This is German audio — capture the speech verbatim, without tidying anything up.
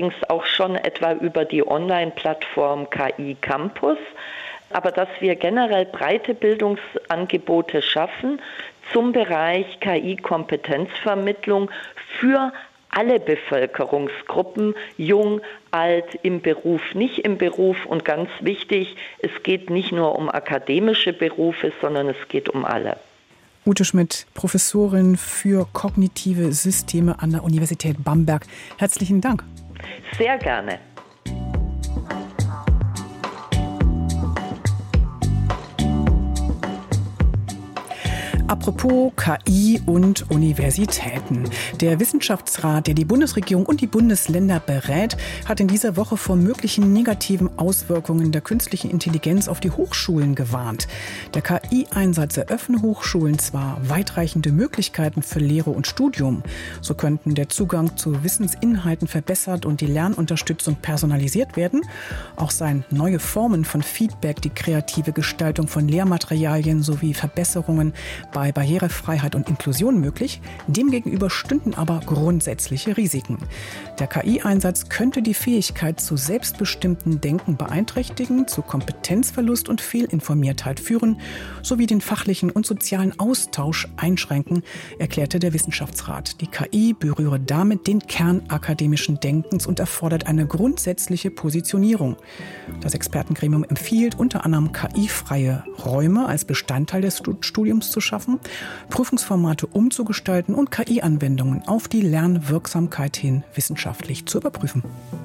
allerdings auch schon etwa über die Online-Plattform K I Campus. Aber dass wir generell breite Bildungsangebote schaffen zum Bereich K I-Kompetenzvermittlung für alle Bevölkerungsgruppen, jung, alt, im Beruf, nicht im Beruf. Und ganz wichtig, es geht nicht nur um akademische Berufe, sondern es geht um alle. Ute Schmidt, Professorin für kognitive Systeme an der Universität Bamberg. Herzlichen Dank. Sehr gerne. Apropos K I und Universitäten. Der Wissenschaftsrat, der die Bundesregierung und die Bundesländer berät, hat in dieser Woche vor möglichen negativen Auswirkungen der künstlichen Intelligenz auf die Hochschulen gewarnt. Der K I-Einsatz eröffne Hochschulen zwar weitreichende Möglichkeiten für Lehre und Studium. So könnten der Zugang zu Wissensinhalten verbessert und die Lernunterstützung personalisiert werden. Auch seien neue Formen von Feedback, die kreative Gestaltung von Lehrmaterialien sowie Verbesserungen bei bei Barrierefreiheit und Inklusion möglich. Demgegenüber stünden aber grundsätzliche Risiken. Der K I-Einsatz könnte die Fähigkeit zu selbstbestimmten Denken beeinträchtigen, zu Kompetenzverlust und Fehlinformiertheit führen, sowie den fachlichen und sozialen Austausch einschränken, erklärte der Wissenschaftsrat. Die K I berühre damit den Kern akademischen Denkens und erfordert eine grundsätzliche Positionierung. Das Expertengremium empfiehlt unter anderem K I-freie Räume als Bestandteil des Studiums zu schaffen, Prüfungsformate umzugestalten und K I-Anwendungen auf die Lernwirksamkeit hin wissenschaftlich zu überprüfen.